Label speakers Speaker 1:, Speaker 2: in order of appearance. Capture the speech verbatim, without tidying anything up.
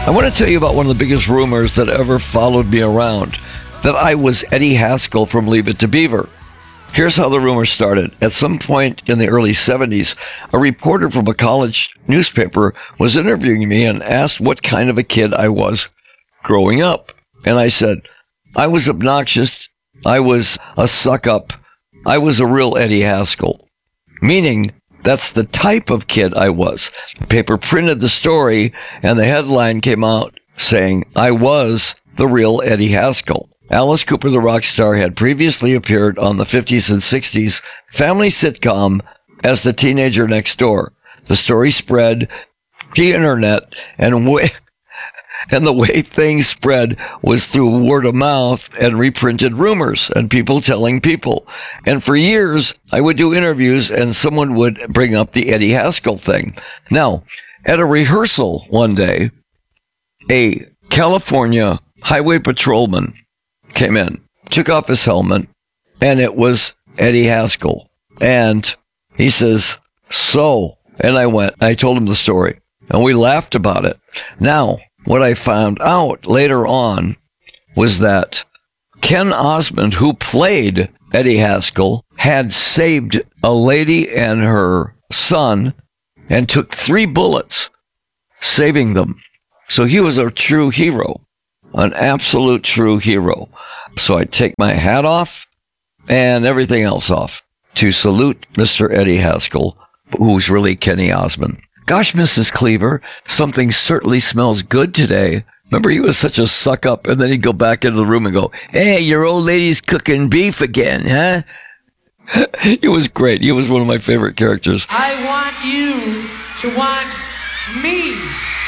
Speaker 1: I want to tell you about one of the biggest rumors that ever followed me around, that I was Eddie Haskell from Leave It to Beaver. Here's how the rumor started. At some point in the early seventies, a reporter from a college newspaper was interviewing me and asked what kind of a kid I was growing up. And I said, I was obnoxious. I was a suck-up. I was a real Eddie Haskell. Meaning, that's the type of kid I was. The paper printed the story, and the headline came out saying, I was the real Eddie Haskell. Alice Cooper, the rock star, had previously appeared on the fifties and sixties family sitcom as the teenager next door. The story spread the internet, and way, and the way things spread was through word of mouth and reprinted rumors and people telling people. And for years, I would do interviews and someone would bring up the Eddie Haskell thing. Now, at a rehearsal one day, a California highway patrolman came in, took off his helmet, and it was Eddie Haskell. And he says, so, and I went, I told him the story, and we laughed about it. Now, what I found out later on was that Ken Osmond, who played Eddie Haskell, had saved a lady and her son and took three bullets, saving them. So he was a true hero, an absolute true hero. So I take my hat off and everything else off to salute Mister Eddie Haskell, who's really Kenny Osmond. Gosh, Missus Cleaver, something certainly smells good today. Remember, he was such a suck-up, and then he'd go back into the room and go, hey, your old lady's cooking beef again, huh? It was great. He was one of my favorite characters.
Speaker 2: I want you to want me.